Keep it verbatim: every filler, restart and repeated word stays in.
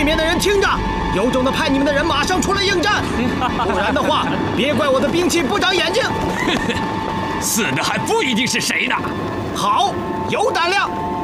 面的人听着，有种的派你们的人马上出来应战，不然的话，别怪我的兵器不长眼睛。 死的还不一定是谁呢。 好，有胆量，